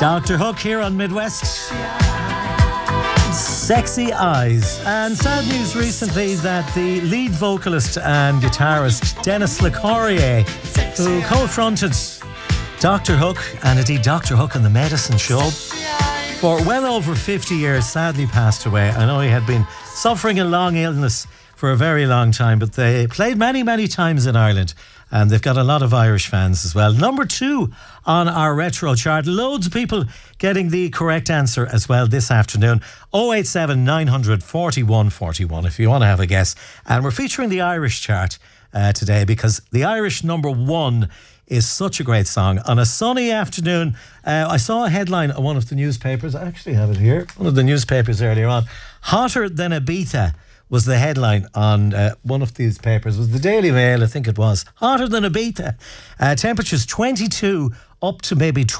Dr. Hook here on Midwest. Sexy Eyes. And sad news recently that the lead vocalist and guitarist Dennis LeCorrier, who co-fronted Dr. Hook and indeed Dr. Hook and the Medicine Show for well over 50 years, sadly passed away. I know he had been suffering a long illness for a very long time, but they played many, many times in Ireland. And they've got a lot of Irish fans as well. Number 2 on our retro chart. Loads of people getting the correct answer as well this afternoon. 087 900 41 41 if you want to have a guess. And we're featuring the Irish chart today because the Irish number 1 is such a great song. On a sunny afternoon, I saw a headline on one of the newspapers. I actually have it here. One of the newspapers earlier on. Hotter than Ibiza was the headline on one of these papers. It was the Daily Mail, I think it was. Hotter than Ibiza. Temperatures 22 up to maybe